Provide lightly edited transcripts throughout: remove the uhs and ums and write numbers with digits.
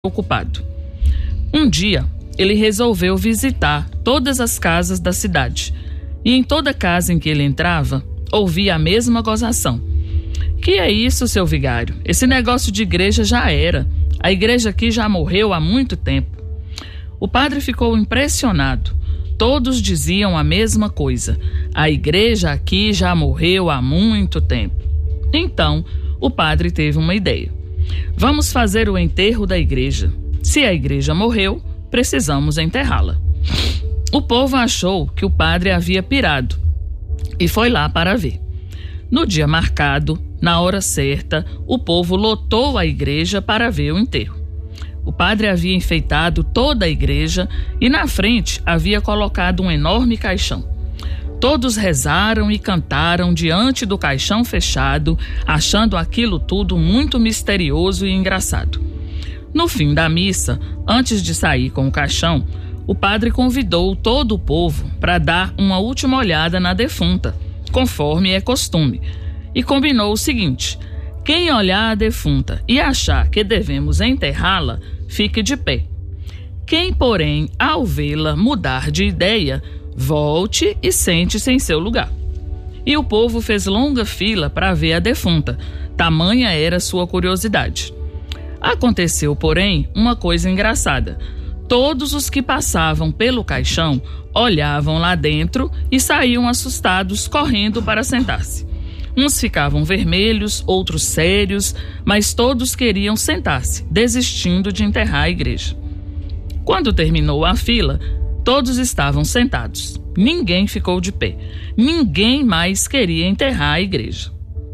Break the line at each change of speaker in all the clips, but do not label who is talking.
ocupado. Um dia, ele resolveu visitar todas as casas da cidade, e em toda casa em que ele entrava, ouvia a mesma gozação. Que é isso, seu vigário? Esse negócio de igreja já era. A igreja aqui já morreu há muito tempo. O padre ficou impressionado. Todos diziam a mesma coisa. A igreja aqui já morreu há muito tempo. Então, o padre teve uma ideia. Vamos fazer o enterro da igreja. Se a igreja morreu, precisamos enterrá-la. O povo achou que o padre havia pirado e foi lá para ver. No dia marcado, na hora certa, o povo lotou a igreja para ver o enterro. O padre havia enfeitado toda a igreja e na frente havia colocado um enorme caixão. Todos rezaram e cantaram diante do caixão fechado, achando aquilo tudo muito misterioso e engraçado. No fim da missa, antes de sair com o caixão, o padre convidou todo o povo para dar uma última olhada na defunta, conforme é costume, e combinou o seguinte: quem olhar a defunta e achar que devemos enterrá-la, fique de pé. Quem, porém, ao vê-la mudar de ideia, volte e sente-se em seu lugar. E o povo fez longa fila para ver a defunta, tamanha era sua curiosidade. Aconteceu, porém, uma coisa engraçada. Todos os que passavam pelo caixão olhavam lá dentro e saíam assustados, correndo para sentar-se. Uns ficavam vermelhos, outros sérios, mas todos queriam sentar-se, desistindo de enterrar a igreja. Quando terminou a fila, todos estavam sentados. Ninguém ficou de pé. Ninguém mais queria enterrar a igreja.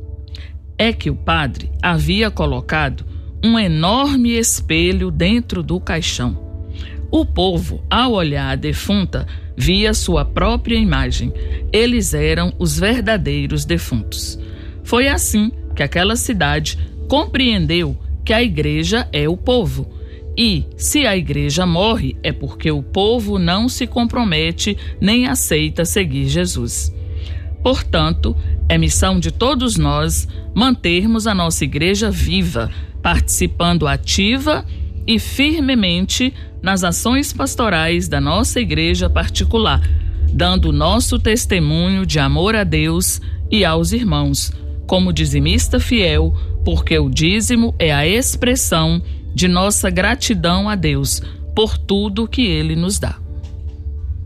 É que o padre havia colocado um enorme espelho dentro do caixão. O povo, ao olhar a defunta, via sua própria imagem. Eles eram os verdadeiros defuntos. Foi assim que aquela cidade compreendeu que a igreja é o povo. E, se a igreja morre, é porque o povo não se compromete nem aceita seguir Jesus. Portanto, é missão de todos nós mantermos a nossa igreja viva, participando ativa e firmemente nas ações pastorais da nossa igreja particular, dando nosso testemunho de amor a Deus e aos irmãos, como dizimista fiel, porque o dízimo é a expressão de nossa gratidão a Deus por tudo que Ele nos dá.